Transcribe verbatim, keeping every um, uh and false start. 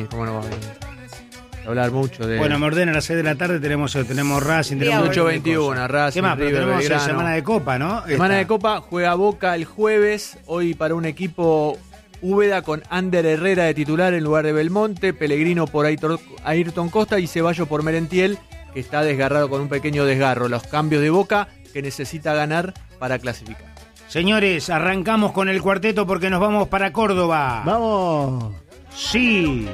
¿Cómo no va a venir? Hablar mucho de... Bueno, me ordena a las seis de la tarde, tenemos, tenemos Racing, tenemos... ocho veintiuno, Racing, ¿Qué más? Pero River, tenemos Belgrano. semana de Copa, ¿no? Semana Esta. de Copa, juega Boca el jueves, hoy para un equipo Úbeda con Ander Herrera de titular en lugar de Belmonte, Pellegrino por Aitor- Ayrton Costa y Ceballos por Merentiel, que está desgarrado con un pequeño desgarro. Los cambios de Boca que necesita ganar para clasificar. Señores, arrancamos con el cuarteto porque nos vamos para Córdoba. ¡Vamos! Sí.